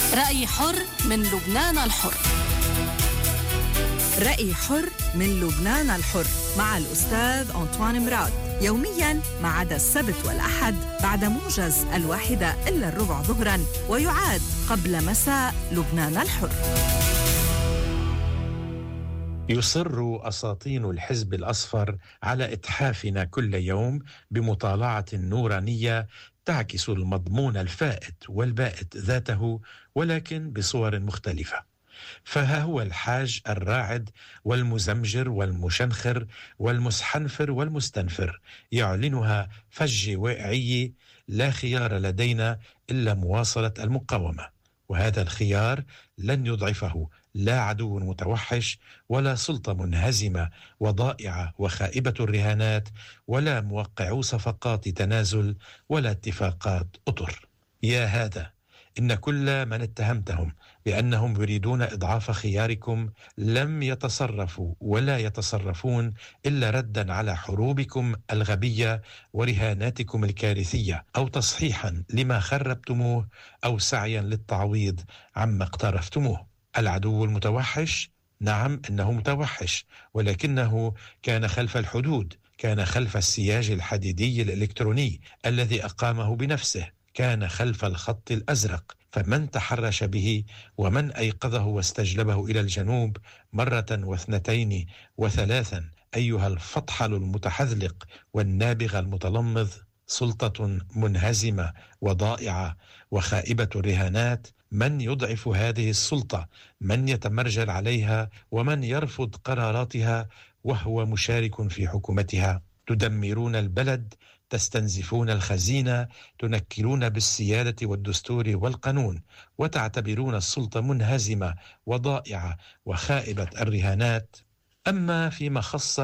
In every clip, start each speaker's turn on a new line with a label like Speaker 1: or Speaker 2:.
Speaker 1: رأي حر من لبنان الحر.
Speaker 2: رأي حر من لبنان الحر مع الأستاذ أنطوان مراد، يومياً ما عدا السبت والأحد بعد موجز 1:15 ظهراً، ويعاد قبل مساء لبنان الحر.
Speaker 3: يصر أساطين الحزب الأصفر على إتحافنا كل يوم بمطالعة نورانية تعكس المضمون الفائت والبائت ذاته، ولكن بصور مختلفة. فها هو الحاج الراعد والمزمجر والمشنخر والمسحنفر والمستنفر يعلنها فج واعي: لا خيار لدينا إلا مواصلة المقاومة. وهذا الخيار لن يضعفه لا عدو متوحش، ولا سلطة منهزمة وضائعة وخائبة الرهانات، ولا موقعو صفقات تنازل، ولا اتفاقات أطر. يا هذا، إن كل من اتهمتهم بأنهم يريدون إضعاف خياركم لم يتصرفوا ولا يتصرفون إلا ردا على حروبكم الغبية ورهاناتكم الكارثية، أو تصحيحا لما خربتموه، أو سعيا للتعويض عما اقترفتموه. العدو المتوحش، نعم إنه متوحش، ولكنه كان خلف الحدود، كان خلف السياج الحديدي الإلكتروني الذي أقامه بنفسه، كان خلف الخط الأزرق. فمن تحرش به ومن أيقظه واستجلبه إلى الجنوب مرة واثنتين وثلاثا، أيها الفطحل المتحذلق والنابغ المتلمذ، سلطة منهزمة وضائعة وخائبة الرهانات، من يضعف هذه السلطة؟ من يتمرجل عليها ومن يرفض قراراتها وهو مشارك في حكومتها؟ تدمرون البلد، تستنزفون الخزينة، تنكلون بالسيادة والدستور والقانون، وتعتبرون السلطة منهزمة وضائعة وخائبة الرهانات. أما فيما خص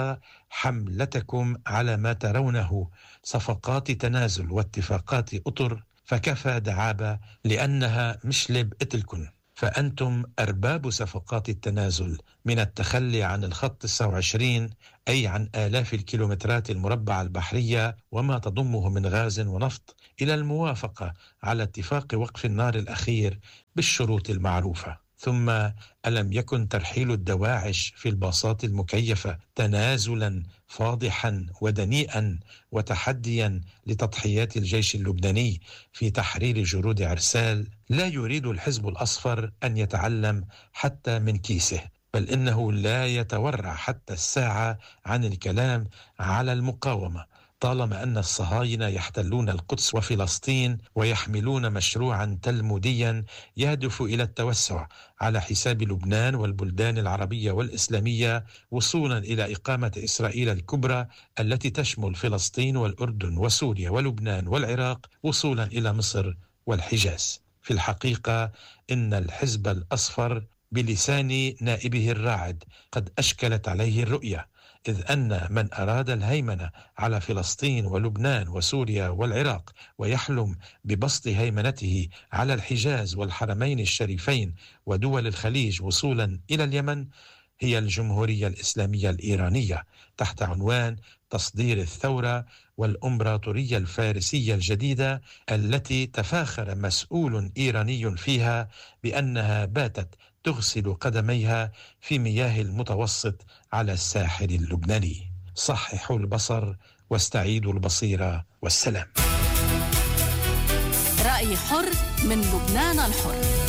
Speaker 3: حملتكم على ما ترونه صفقات تنازل واتفاقات أطر، فكفى دعابة، لأنها مشلب إتلكن. فأنتم أرباب صفقات التنازل، من التخلي عن الخط 29، أي عن آلاف الكيلومترات المربعة البحرية وما تضمه من غاز ونفط، إلى الموافقة على اتفاق وقف النار الأخير بالشروط المعروفة. ثم ألم يكن ترحيل الدواعش في الباصات المكيفة تنازلا فاضحا ودنيئا وتحديا لتضحيات الجيش اللبناني في تحرير جرود عرسال؟ لا يريد الحزب الأصفر أن يتعلم حتى من كيسه، بل إنه لا يتورع حتى الساعة عن الكلام على المقاومة، طالما أن الصهاينة يحتلون القدس وفلسطين ويحملون مشروعا تلموديا يهدف إلى التوسع على حساب لبنان والبلدان العربية والإسلامية، وصولا إلى إقامة إسرائيل الكبرى التي تشمل فلسطين والأردن وسوريا ولبنان والعراق، وصولا إلى مصر والحجاز. في الحقيقة إن الحزب الأصفر بلسان نائبه الراعد قد أشكلت عليه الرؤية، إذ أن من أراد الهيمنة على فلسطين ولبنان وسوريا والعراق، ويحلم ببسط هيمنته على الحجاز والحرمين الشريفين ودول الخليج وصولا إلى اليمن، هي الجمهورية الإسلامية الإيرانية، تحت عنوان تصدير الثورة والإمبراطورية الفارسية الجديدة، التي تفاخر مسؤول إيراني فيها بأنها باتت تغسل قدميها في مياه المتوسط على الساحل اللبناني. صححوا البصر واستعيدوا البصيرة، والسلام.
Speaker 1: رأي حر من لبنان الحر.